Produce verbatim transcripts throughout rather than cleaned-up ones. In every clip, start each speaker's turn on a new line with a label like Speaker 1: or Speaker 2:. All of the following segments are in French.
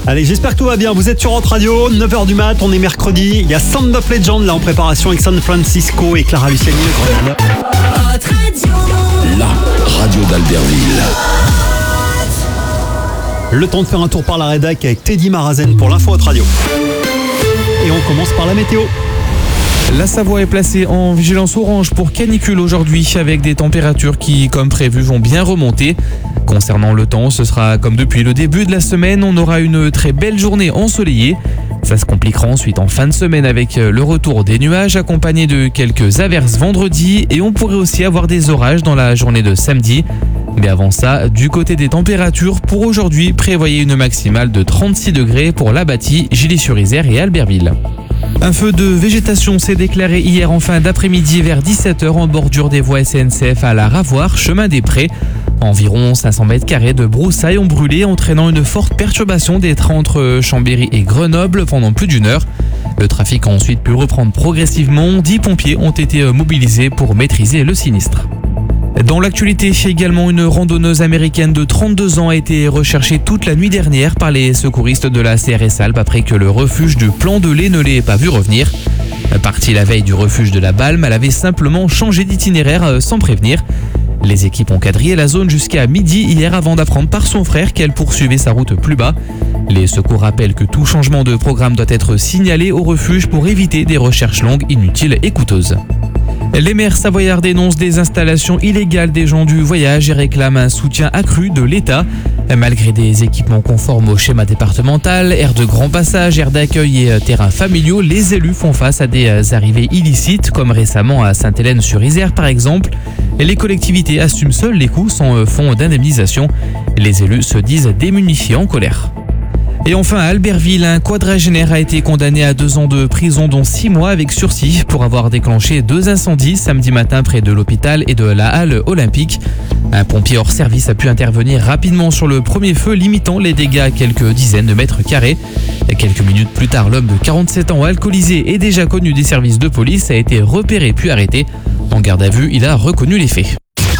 Speaker 1: Allez, j'espère que tout va bien. Vous êtes sur Hot Radio, neuf heures du mat, on est mercredi. Il y a Sound of Legend là en préparation avec San Francisco et Clara Luciani de Grenade.
Speaker 2: Hot Radio.
Speaker 3: La radio d'Albertville.
Speaker 1: Le temps de faire un tour par la rédac avec Teddy Marazen pour l'info Hot Radio. Et on commence par la météo.
Speaker 4: La Savoie est placée en vigilance orange pour canicule aujourd'hui avec des températures qui, comme prévu, vont bien remonter. Concernant le temps, ce sera comme depuis le début de la semaine, on aura une très belle journée ensoleillée. Ça se compliquera ensuite en fin de semaine avec le retour des nuages accompagnés de quelques averses vendredi et on pourrait aussi avoir des orages dans la journée de samedi. Mais avant ça, du côté des températures, pour aujourd'hui, prévoyez une maximale de trente-six degrés pour La Bâtie, Gilly-sur-Isère et Albertville. Un feu de végétation s'est déclaré hier en fin d'après-midi vers dix-sept heures en bordure des voies S N C F à la Ravoire, chemin des Prés. Environ cinq cents mètres carrés de broussailles ont brûlé, entraînant une forte perturbation des trains entre Chambéry et Grenoble pendant plus d'une heure. Le trafic a ensuite pu reprendre progressivement. dix pompiers ont été mobilisés pour maîtriser le sinistre. Dans l'actualité, également, une randonneuse américaine de trente-deux ans a été recherchée toute la nuit dernière par les secouristes de la C R S Alpes après que le refuge du Plan de Lay ne l'ait pas vu revenir. Partie la veille du refuge de la Balme, elle avait simplement changé d'itinéraire sans prévenir. Les équipes ont quadrillé la zone jusqu'à midi hier avant d'apprendre par son frère qu'elle poursuivait sa route plus bas. Les secours rappellent que tout changement de programme doit être signalé au refuge pour éviter des recherches longues, inutiles et coûteuses. Les maires savoyards dénoncent des installations illégales des gens du voyage et réclament un soutien accru de l'État. Malgré des équipements conformes au schéma départemental, aires de grand passage, aires d'accueil et terrains familiaux, les élus font face à des arrivées illicites, comme récemment à Sainte-Hélène-sur-Isère par exemple. Les collectivités assument seules les coûts sans fonds d'indemnisation. Les élus se disent démunis et en colère. Et enfin, à Albertville, un quadragénaire a été condamné à deux ans de prison, dont six mois avec sursis, pour avoir déclenché deux incendies samedi matin près de l'hôpital et de la halle olympique. Un pompier hors service a pu intervenir rapidement sur le premier feu, limitant les dégâts à quelques dizaines de mètres carrés. Et quelques minutes plus tard, l'homme de quarante-sept ans, alcoolisé et déjà connu des services de police, a été repéré puis arrêté. En garde à vue, il a reconnu les faits.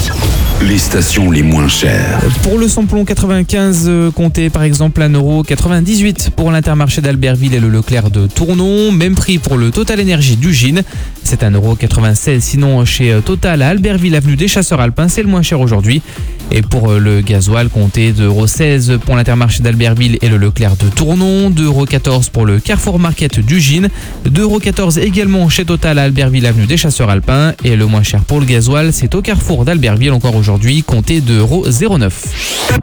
Speaker 3: Les stations les moins chères.
Speaker 4: Pour le samplon quatre-vingt-quinze, euh, comptez par exemple un euro quatre-vingt-dix-huit pour l'Intermarché d'Albertville et le Leclerc de Tournon. Même prix pour le Total Énergie du Gine. C'est un euro quatre-vingt-seize. Sinon, chez Total à Albertville, avenue des Chasseurs Alpins, c'est le moins cher aujourd'hui. Et pour le gasoil, comptez deux euros seize pour l'Intermarché d'Albertville et le Leclerc de Tournon. deux euros quatorze pour le Carrefour Market du Gine. deux euros quatorze également chez Total à Albertville, avenue des Chasseurs Alpins. Et le moins cher pour le gasoil, c'est au Carrefour d'Albertville encore aujourd'hui, comptez deux euros zéro neuf.